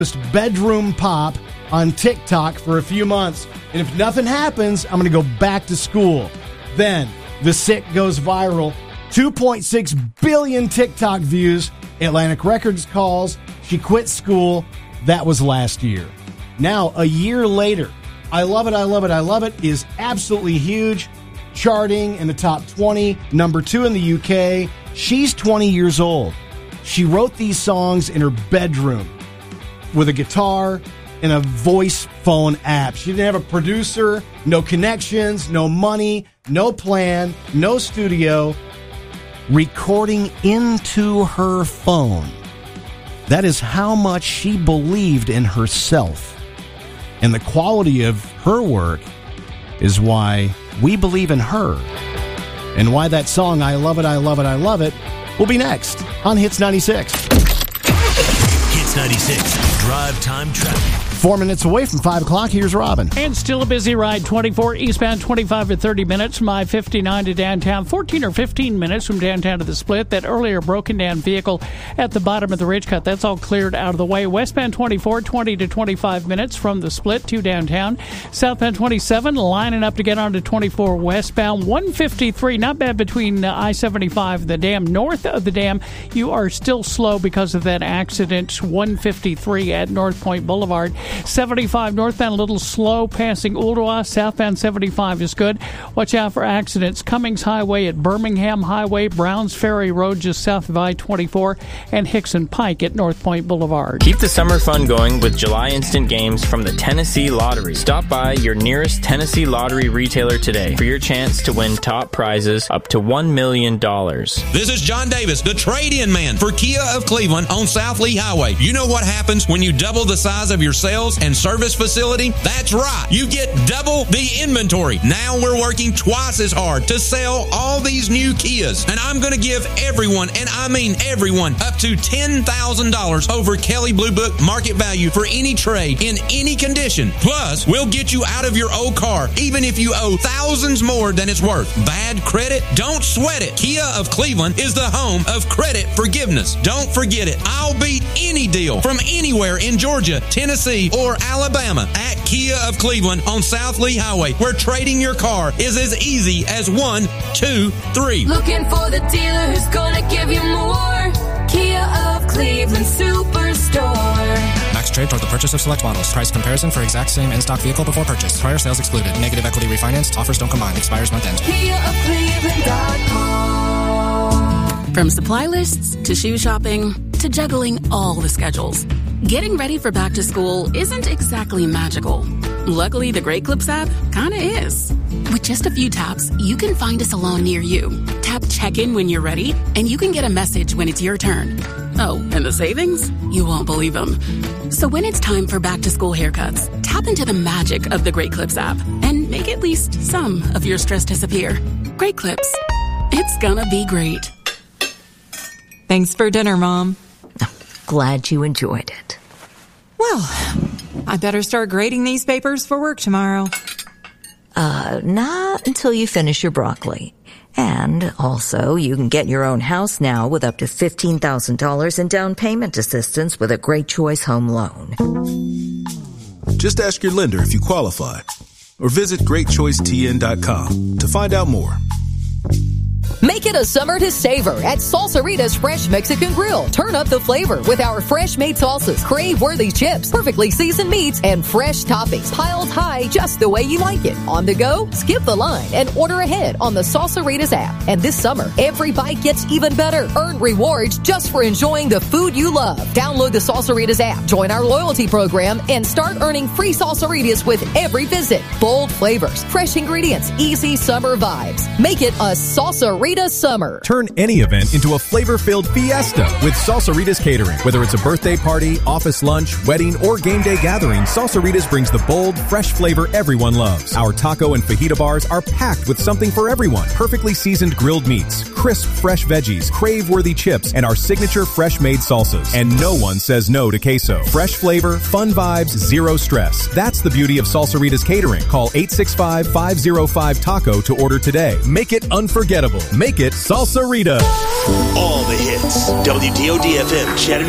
bedroom pop on TikTok for a few months. And if nothing happens, I'm going to go back to school. Then the Sick goes viral. 2.6 billion TikTok views. Atlantic Records calls. She quit school. That was last year. Now, a year later, I Love It, I Love It, I Love It is absolutely huge. Charting in the top 20. Number 2 in the UK. She's 20 years old. She wrote these songs in her bedroom with a guitar and a voice phone app. She didn't have a producer, no connections, no money, no plan, no studio. Recording into her phone. That is how much she believed in herself. And the quality of her work is why we believe in her. And why that song, I Love It, I Love It, I Love It, will be next on Hits 96. Hits 96, Drive Time Traffic. 4 minutes away from 5 o'clock, here's Robin. And still a busy ride, 24 eastbound, 25 to 30 minutes from I-59 to downtown, 14 or 15 minutes from downtown to the Split. That earlier broken down vehicle at the bottom of the ridge cut, that's all cleared out of the way. Westbound 24, 20 to 25 minutes from the Split to downtown. Southbound 27, lining up to get onto 24 westbound. 153, not bad between I-75 and the dam. North of the dam, you are still slow because of that accident. 153 at North Point Boulevard. 75 northbound a little slow passing Ooltewah. Southbound 75 is good. Watch out for accidents. Cummings Highway at Birmingham Highway, Browns Ferry Road just south of I-24, and Hickson Pike at North Point Boulevard. Keep the summer fun going with July Instant Games from the Tennessee Lottery. Stop by your nearest Tennessee Lottery retailer today for your chance to win top prizes up to $1 million. This is John Davis, the trade-in man for Kia of Cleveland on South Lee Highway. You know what happens when you double the size of your sales and service facility? That's right. You get double the inventory. Now we're working twice as hard to sell all these new Kias. And I'm going to give everyone, and I mean everyone, up to $10,000 over Kelley Blue Book market value for any trade in any condition. Plus, we'll get you out of your old car, even if you owe thousands more than it's worth. Bad credit? Don't sweat it. Kia of Cleveland is the home of credit forgiveness. Don't forget it. I'll beat any deal from anywhere in Georgia, Tennessee, or Alabama at Kia of Cleveland on South Lee Highway, where trading your car is as easy as 1, 2, 3. Looking for the dealer who's gonna give you more. Kia of Cleveland Superstore. Max trade toward the purchase of select models. Price comparison for exact same in-stock vehicle before purchase. Prior sales excluded. Negative equity refinanced. Offers don't combine. Expires month end. KiaofCleveland.com. From supply lists to shoe shopping to juggling all the schedules, getting ready for back to school isn't exactly magical. Luckily, the Great Clips app kinda is. With just a few taps, you can find a salon near you. Tap check-in when you're ready, and you can get a message when it's your turn. Oh, and the savings? You won't believe them. So when it's time for back-to-school haircuts, tap into the magic of the Great Clips app and make at least some of your stress disappear. Great Clips. It's gonna be great. Thanks for dinner, Mom. Glad you enjoyed it. Well, I better start grading these papers for work tomorrow. Not until you finish your broccoli. And also, you can get your own house now with up to $15,000 in down payment assistance with a Great Choice Home Loan. Just ask your lender if you qualify, or visit GreatChoiceTN.com to find out more. Make it a summer to savor at Salsarita's Fresh Mexican Grill. Turn up the flavor with our fresh-made salsas, crave-worthy chips, perfectly seasoned meats, and fresh toppings piled high just the way you like it. On the go? Skip the line and order ahead on the Salsarita's app. And this summer, every bite gets even better. Earn rewards just for enjoying the food you love. Download the Salsarita's app, join our loyalty program, and start earning free Salsaritas with every visit. Bold flavors, fresh ingredients, easy summer vibes. Make it a Salsarita summer. Turn any event into a flavor-filled fiesta with Salsaritas Catering. Whether it's a birthday party, office lunch, wedding, or game day gathering, Salsaritas brings the bold, fresh flavor everyone loves. Our taco and fajita bars are packed with something for everyone. Perfectly seasoned grilled meats, crisp fresh veggies, crave-worthy chips, and our signature fresh-made salsas. And no one says no to queso. Fresh flavor, fun vibes, zero stress. That's the beauty of Salsaritas Catering. Call 865-505-TACO to order today. Make it unforgettable. Make it Salsarita. All the hits. WDOD-FM, Chattanooga.